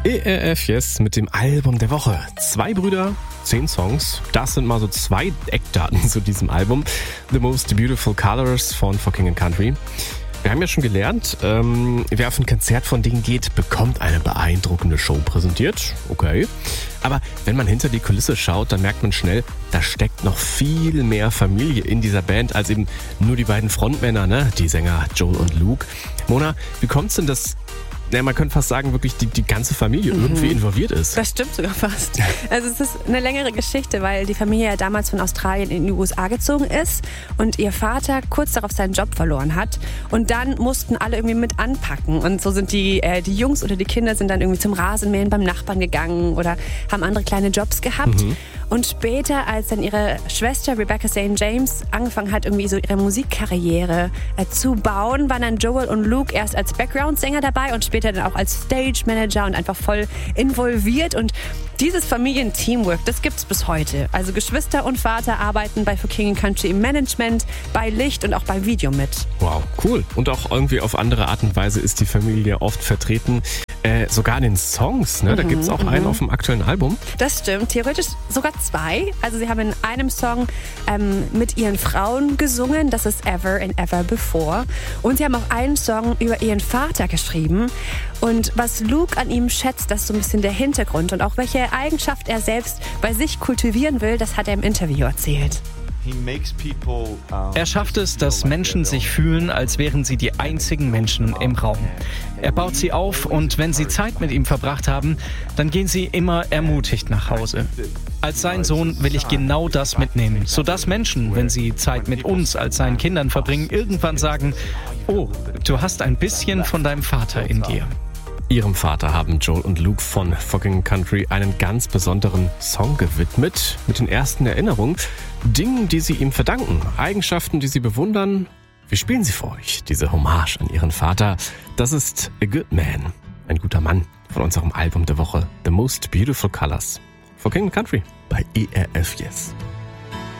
ERF Yes mit dem Album der Woche. 2 Brüder, 10 Songs. Das sind mal so 2 Eckdaten zu diesem Album. The Most Beautiful Colors von For King & Country. Wir haben ja schon gelernt, wer auf ein Konzert von denen geht, bekommt eine beeindruckende Show präsentiert. Okay. Aber wenn man hinter die Kulisse schaut, dann merkt man schnell, da steckt noch viel mehr Familie in dieser Band als eben nur die beiden Frontmänner, ne? Die Sänger Joel und Luke. Mona, wie kommt's denn, dass man könnte fast sagen, wirklich die ganze Familie irgendwie involviert ist? Das stimmt sogar fast. Also es ist eine längere Geschichte, weil die Familie ja damals von Australien in die USA gezogen ist und ihr Vater kurz darauf seinen Job verloren hat. Und dann mussten alle irgendwie mit anpacken. Und so sind die Jungs oder die Kinder sind dann irgendwie zum Rasenmähen beim Nachbarn gegangen oder haben andere kleine Jobs gehabt. Und später, als dann ihre Schwester Rebecca St. James angefangen hat, irgendwie so ihre Musikkarriere zu bauen, waren dann Joel und Luke erst als Background-Sänger dabei und später dann auch als Stage-Manager und einfach voll involviert. Und dieses Familienteamwork, das gibt's bis heute. Also Geschwister und Vater arbeiten bei For King & Country im Management, bei Licht und auch bei Video mit. Wow, cool. Und auch irgendwie auf andere Art und Weise ist die Familie oft vertreten. Sogar in den Songs, ne? Da gibt's auch einen auf dem aktuellen Album. Das stimmt, theoretisch sogar 2. Also sie haben in einem Song mit ihren Frauen gesungen, das ist Ever and Ever Before. Und sie haben auch einen Song über ihren Vater geschrieben. Und was Luke an ihm schätzt, das ist so ein bisschen der Hintergrund. Und auch welche Eigenschaft er selbst bei sich kultivieren will, das hat er im Interview erzählt. Er schafft es, dass Menschen sich fühlen, als wären sie die einzigen Menschen im Raum. Er baut sie auf und wenn sie Zeit mit ihm verbracht haben, dann gehen sie immer ermutigt nach Hause. Als sein Sohn will ich genau das mitnehmen, sodass Menschen, wenn sie Zeit mit uns als seinen Kindern verbringen, irgendwann sagen, oh, du hast ein bisschen von deinem Vater in dir. Ihrem Vater haben Joel und Luke von For King & Country einen ganz besonderen Song gewidmet, mit den ersten Erinnerungen, Dingen, die sie ihm verdanken, Eigenschaften, die sie bewundern. Wir spielen sie für euch, diese Hommage an ihren Vater. Das ist A Good Man, ein guter Mann, von unserem Album der Woche, The Most Beautiful Colors. For King & Country bei ERF Yes.